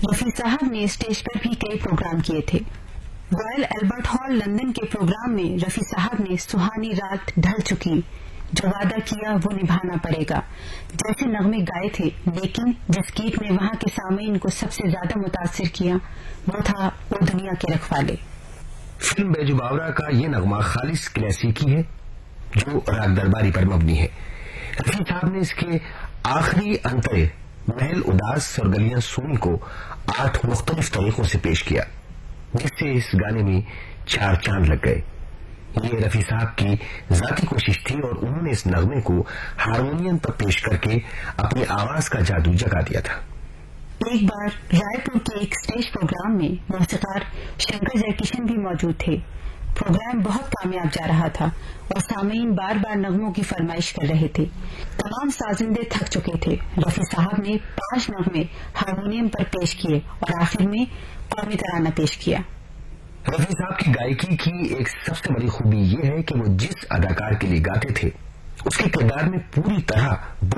رفیع صاحب نے اسٹیج پر بھی کئی پروگرام کیے تھے۔ رائل البرٹ ہال لندن کے پروگرام میں رفیع صاحب نے سہانی رات ڈھل چکی، جو وعدہ کیا وہ نبھانا پڑے گا جیسے نغمے گائے تھے، لیکن جس گیت نے وہاں کے سامعین کو سب سے زیادہ متاثر کیا وہ تھا او دنیا کے رکھوالے۔ فلم بیجو باورا کا یہ نغمہ خالص کلاسیکی ہے جو راگ درباری پر مبنی ہے۔ رفیع صاحب نے اس کے آخری انترے محل اداس اور گلیاں سونی کو 8 مختلف طریقوں سے پیش کیا، جس سے اس گانے میں 4 چاند لگ گئے۔ یہ رفیع صاحب کی ذاتی کوشش تھی اور انہوں نے اس نغمے کو ہارمونیم پر پیش کر کے اپنی آواز کا جادو جگا دیا تھا۔ ایک بار رائے پور کے ایک اسٹیج پروگرام میں موسیقار شنکر جے کشن بھی موجود تھے۔ پروگرام بہت کامیاب جا رہا تھا اور سامعین بار بار نغموں کی فرمائش کر رہے تھے۔ تمام سازندے تھک چکے تھے۔ رفیع صاحب نے 5 نغمے ہارمونیم پر پیش کیے اور آخر میں قومی ترانہ پیش کیا۔ رفیع صاحب کی گائیکی کی ایک سب سے بڑی خوبی یہ ہے کہ وہ جس اداکار کے لیے گاتے تھے اس کے کردار میں پوری طرح